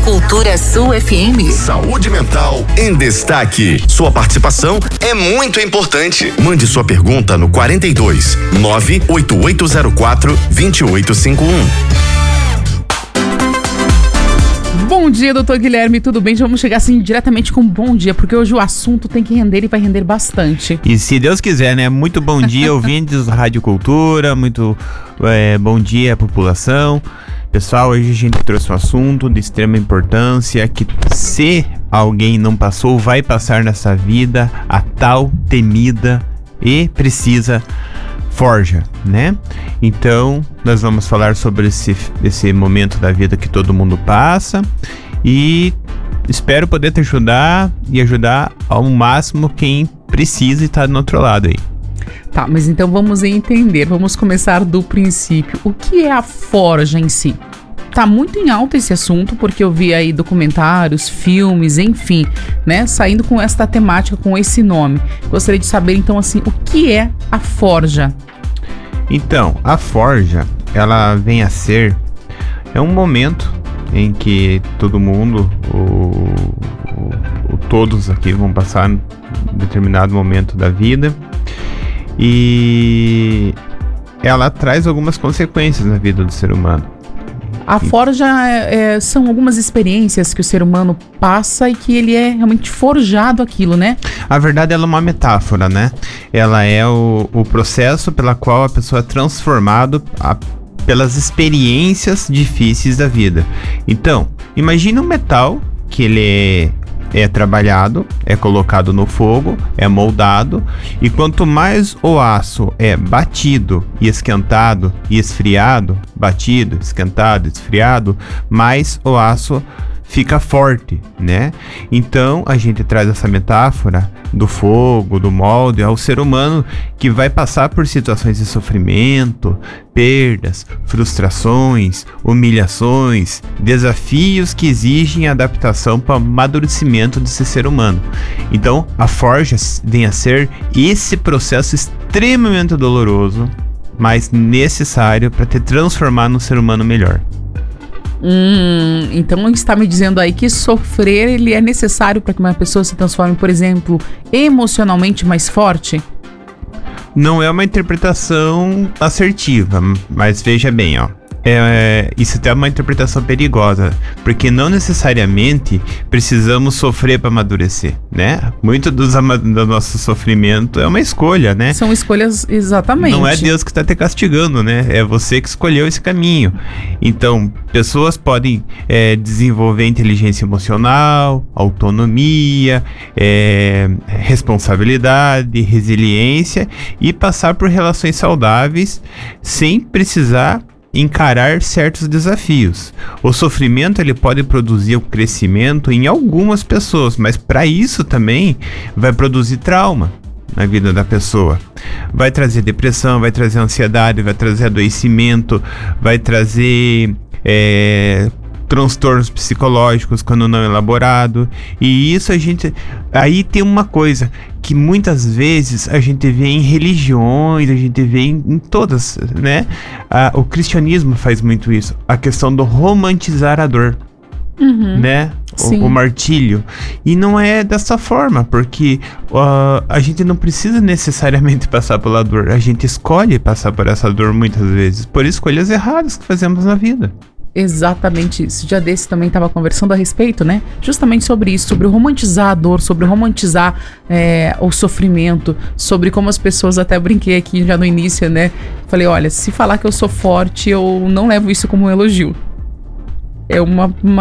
Cultura Sul FM. Saúde mental em destaque. Sua participação é muito importante. Mande sua pergunta no 42 98804 2851. Bom dia, doutor Guilherme, tudo bem? Já vamos chegar assim diretamente com um bom dia, porque hoje o assunto tem que render e vai render bastante. E se Deus quiser, né? Muito bom dia, ouvintes da Rádio Cultura, muito bom dia, população. Pessoal, hoje a gente trouxe um assunto de extrema importância, que se alguém não passou, vai passar nessa vida, a tal temida e precisa forja, né? Então, nós vamos falar sobre esse momento da vida que todo mundo passa e espero poder te ajudar e ajudar ao máximo quem precisa e tá do outro lado aí. Tá, mas então vamos entender, vamos começar do princípio. O que é a forja em si? Tá muito em alta esse assunto, porque eu vi aí documentários, filmes, enfim, né, saindo com esta temática, com esse nome. Gostaria de saber, então, assim, o que é a forja? Então, a forja, ela vem a ser, é um momento em que todo mundo, todos aqui vão passar um determinado momento da vida e ela traz algumas consequências na vida do ser humano. A forja são algumas experiências que o ser humano passa e que ele é realmente forjado aquilo, né? A verdade, ela é uma metáfora, né? Ela é o processo pela qual a pessoa é transformada pelas experiências difíceis da vida. Então, imagine um metal que ele é trabalhado, é colocado no fogo, é moldado, e quanto mais o aço é batido e esquentado e esfriado, batido, esquentado, esfriado, mais o aço fica forte, né? Então a gente traz essa metáfora do fogo, do molde ao ser humano que vai passar por situações de sofrimento, perdas, frustrações, humilhações, desafios que exigem adaptação para o amadurecimento desse ser humano. Então a forja vem a ser esse processo extremamente doloroso, mas necessário para te transformar num ser humano melhor. Então está me dizendo aí que sofrer ele é necessário para que uma pessoa se transforme, por exemplo, emocionalmente mais forte? Não é uma interpretação assertiva, mas veja bem, ó. Isso até é uma interpretação perigosa, porque não necessariamente precisamos sofrer para amadurecer, né? Muito do nosso sofrimento é uma escolha, né? São escolhas, exatamente. Não é Deus que está te castigando, né? É você que escolheu esse caminho. Então, pessoas podem desenvolver inteligência emocional, autonomia, responsabilidade, resiliência e passar por relações saudáveis sem precisar encarar certos desafios. O sofrimento ele pode produzir o crescimento em algumas pessoas, mas para isso também vai produzir trauma na vida da pessoa. Vai trazer depressão, vai trazer ansiedade, vai trazer adoecimento, vai trazer transtornos psicológicos quando não elaborado. E isso aí tem uma coisa que muitas vezes a gente vê em religiões, a gente vê em todas, né? O cristianismo faz muito isso, a questão do romantizar a dor, né? O martírio. E não é dessa forma, porque a gente não precisa necessariamente passar pela dor, a gente escolhe passar por essa dor muitas vezes, por escolhas erradas que fazemos na vida. Exatamente isso. Já desse também estava conversando a respeito, né? Justamente sobre isso, sobre romantizar a dor, sobre romantizar o sofrimento, sobre como as pessoas, até brinquei aqui já no início, né? Falei, olha, se falar que eu sou forte, eu não levo isso como um elogio. É uma